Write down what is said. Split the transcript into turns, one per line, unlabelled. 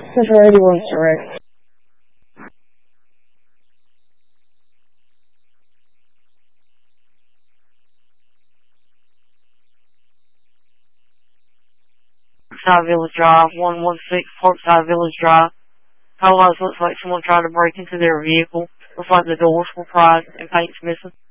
Central 81's direct.
Parkside Village Drive, 116 Parkside Village Drive. Otherwise looks like someone tried to break into their vehicle. Looks like the doors were pried and paint's missing.